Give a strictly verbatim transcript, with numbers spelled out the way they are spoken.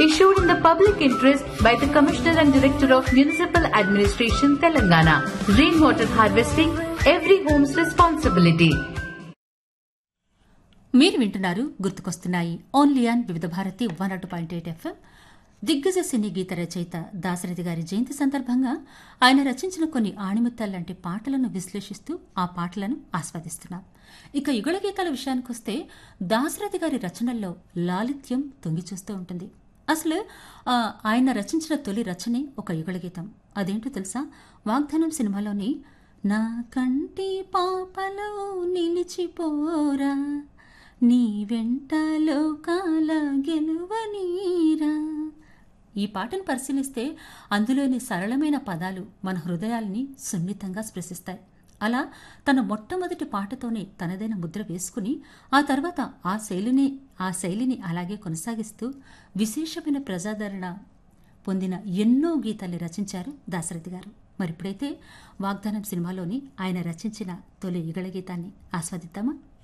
issued in the public interest by the Commissioner and Director of Municipal Administration, Telangana. Rainwater harvesting, every home's responsibility. మీరు వింటున్నారు గుర్తుకొస్తున్నాయి only on వివిధ Bharati one అటు point eight FM. దిగ్గజ సినీ గీత రచయిత దాశరథి గారి జయంతి సందర్భంగా ఆయన రచించిన కొన్ని ఆణిముత్యాల లాంటి పాటలను విశ్లేషిస్తూ ఆ పాటలను ఆస్వాదిస్తున్నాం. ఇక యుగళ గీతాల విషయానికొస్తే దాశరథి గారి రచనల్లో లాలిత్యం తొంగిచూస్తూ ఉంటుంది. అసలు ఆయన రచించిన తొలి రచనే ఒక యుగళ గీతం. అదేంటో తెలుసా? వాగ్దానం సినిమాలోని నా కంటి పాపలో నిలిచిపోరా నీ వెంట లోకాల గెలువనీరా. ఈ పాటను పరిశీలిస్తే అందులోని సరళమైన పదాలు మన హృదయాల్ని సున్నితంగా స్పృశిస్తాయి. అలా తన మొట్టమొదటి పాటతోనే తనదైన ముద్ర వేసుకుని ఆ తర్వాత ఆ శైలిని ఆ శైలిని అలాగే కొనసాగిస్తూ విశేషమైన ప్రజాదరణ పొందిన ఎన్నో గీతాలు రచించారు దాశరథి గారు. మరిప్పుడైతే వాగ్దానం సినిమాలోని ఆయన రచించిన తొలి యుగళ గీతాన్ని ఆస్వాదిద్దామా?